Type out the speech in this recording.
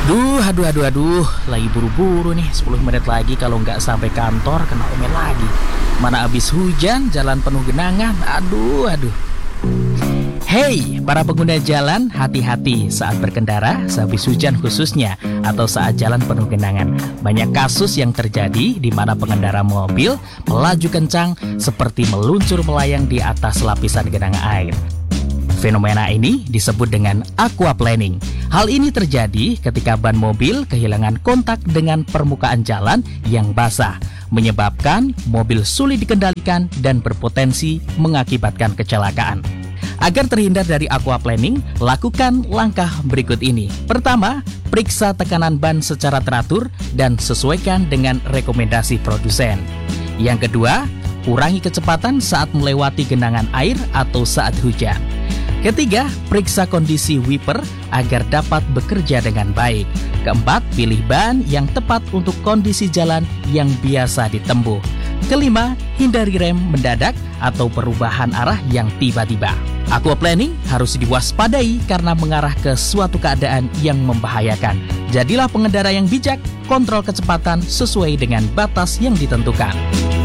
Aduh, lagi buru-buru nih, 10 menit lagi kalau nggak sampai kantor kena omel lagi. Mana abis hujan, jalan penuh genangan, aduh. Hey, para pengguna jalan, hati-hati saat berkendara, sehabis hujan khususnya, atau saat jalan penuh genangan. Banyak kasus yang terjadi di mana pengendara mobil melaju kencang seperti meluncur melayang di atas lapisan genangan air. Fenomena ini disebut dengan aquaplaning. Hal ini terjadi ketika ban mobil kehilangan kontak dengan permukaan jalan yang basah, menyebabkan mobil sulit dikendalikan dan berpotensi mengakibatkan kecelakaan. Agar terhindar dari aquaplaning, lakukan langkah berikut ini. Pertama, periksa tekanan ban secara teratur dan sesuaikan dengan rekomendasi produsen. Yang kedua, kurangi kecepatan saat melewati genangan air atau saat hujan. Ketiga, periksa kondisi wiper agar dapat bekerja dengan baik. Keempat, pilih ban yang tepat untuk kondisi jalan yang biasa ditempuh. Kelima, hindari rem mendadak atau perubahan arah yang tiba-tiba. Aquaplaning harus diwaspadai karena mengarah ke suatu keadaan yang membahayakan. Jadilah pengendara yang bijak, kontrol kecepatan sesuai dengan batas yang ditentukan.